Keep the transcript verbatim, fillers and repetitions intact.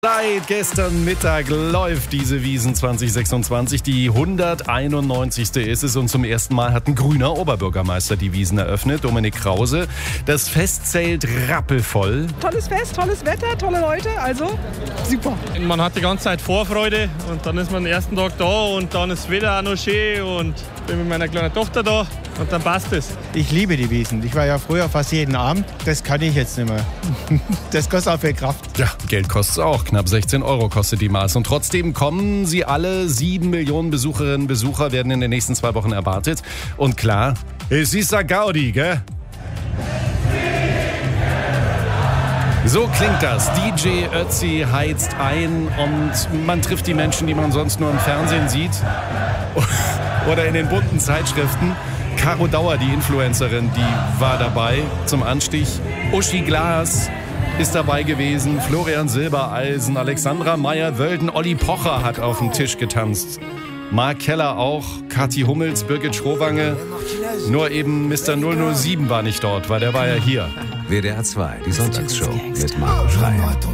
Seit gestern Mittag läuft diese Wiesn zwanzig sechsundzwanzig. Die hunderteinundneunzigste ist es und zum ersten Mal hat ein grüner Oberbürgermeister die Wiesn eröffnet, Dominik Krause. Das Festzelt rappelvoll. Tolles Fest, tolles Wetter, tolle Leute, also super. Man hat die ganze Zeit Vorfreude und dann ist man den ersten Tag da und dann ist das Wetter auch noch schön und bin mit meiner kleinen Tochter da und dann passt es. Ich liebe die Wiesn. Ich war ja früher fast jeden Abend. Das kann ich jetzt nicht mehr. Das kostet auch viel Kraft. Ja, Geld kostet es auch. Knapp sechzehn Euro kostet die Maß. Und trotzdem kommen sie alle. Sieben Millionen Besucherinnen und Besucher werden in den nächsten zwei Wochen erwartet. Und klar, es ist ein Gaudi, gell? So klingt das. D J Ötzi heizt ein und man trifft die Menschen, die man sonst nur im Fernsehen sieht oder in den bunten Zeitschriften. Caro Dauer, die Influencerin, die war dabei zum Anstich. Uschi Glas ist dabei gewesen. Florian Silbereisen, Alexandra Meyer-Wölden, Olli Pocher hat auf dem Tisch getanzt. Mark Keller auch, Kathi Hummels, Birgit Schrowange. Nur eben Mister null null sieben war nicht dort, weil der war ja hier. W D R zwei, die Sonntagsshow mit Marc Schreier.